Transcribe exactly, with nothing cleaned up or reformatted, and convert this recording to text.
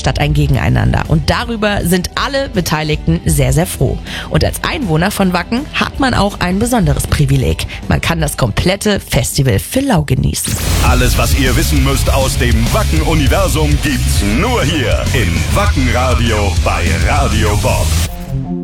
statt ein Gegeneinander. Und darüber sind alle Beteiligten sehr, sehr froh. Und als Einwohner von Wacken hat man auch ein besonderes Privileg. Man kann das komplette Festival für lau genießen. Alles, was ihr wissen müsst aus dem Wacken-Universum, gibt's nur hier im Wacken-Radio bei Radio Bob.